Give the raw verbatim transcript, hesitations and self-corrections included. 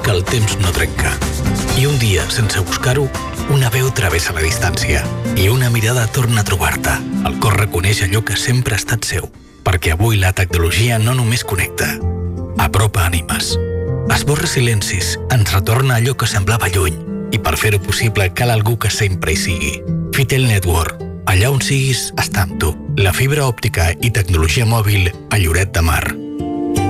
que el temps no trenca. I un dia, sense buscar-ho, una veu travessa la distància i una mirada torna a trobar-te. El cor reconeix allò que sempre ha estat seu, perquè avui la tecnologia no només connecta, apropa ànimes. Esborra silencis, ens retorna allò que semblava lluny, i per fer-ho possible cal algú que sempre hi sigui. Fitel Network. Allà on siguis, està amb tu. La fibra òptica i tecnologia mòbil a Lloret de Mar.